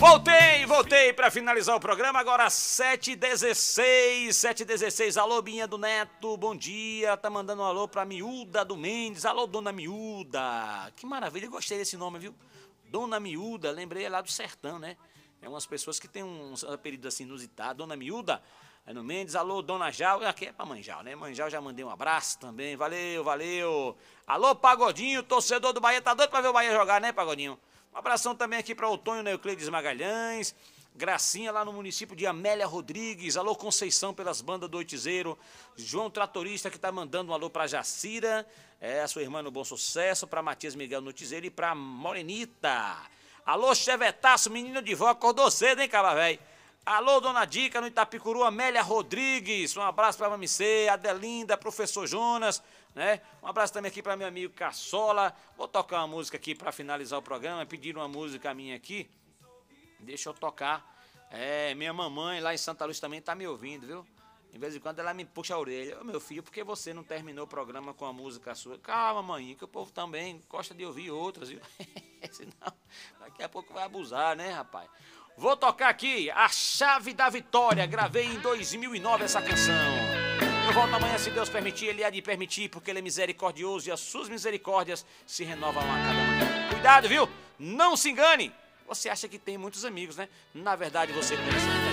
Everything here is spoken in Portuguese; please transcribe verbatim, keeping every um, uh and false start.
Voltei, voltei para finalizar o programa, agora sete e dezesseis, sete e dezesseis, alô Binha do Neto, bom dia, tá mandando um alô pra Miúda do Mendes, alô Dona Miúda, que maravilha, gostei desse nome, viu? Dona Miúda, lembrei, é lá do sertão, né? É umas pessoas que tem um apelido assim inusitado, Dona Miúda, é no Mendes, alô Dona Jal, aqui é pra Manjal, né? Manjal já mandei um abraço também, valeu, valeu. Alô Pagodinho, torcedor do Bahia, tá doido pra ver o Bahia jogar, né Pagodinho? Um abração também aqui para o Tonho Neuclides Magalhães, Gracinha lá no município de Amélia Rodrigues, alô Conceição pelas bandas do Oitizeiro, João Tratorista que tá mandando um alô para Jacira, é, a sua irmã no Bom Sucesso, para Matias Miguel no Oitizeiro e para Morenita. Alô Chevetaço, menino de vó, acordou cedo, hein, caba velho? Alô Dona Dica no Itapicuru, Amélia Rodrigues, um abraço para a Mamicê, Adelinda, Professor Jonas, né? Um abraço também aqui para meu amigo Caçola. Vou tocar uma música aqui para finalizar o programa. Pediram uma música minha aqui. Deixa eu tocar. É, minha mamãe lá em Santa Luz também tá me ouvindo, viu? De vez em quando ela me puxa a orelha. Ô meu filho, por que você não terminou o programa com a música sua? Calma, mãe, que o povo também gosta de ouvir outras, viu? Senão, daqui a pouco vai abusar, né, rapaz? Vou tocar aqui A Chave da Vitória. Gravei em dois mil e nove essa canção. Eu volto amanhã, se Deus permitir, Ele há de permitir, porque Ele é misericordioso e as suas misericórdias se renovam a cada manhã. Cuidado, viu? Não se engane! Você acha que tem muitos amigos, né? Na verdade, você pensa.